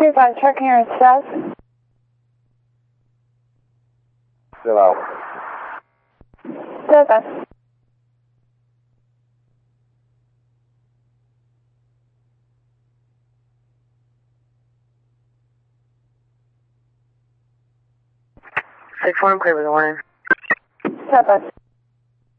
2-5, checking your status. Still out. 7. Six one, clear with the warning. 7.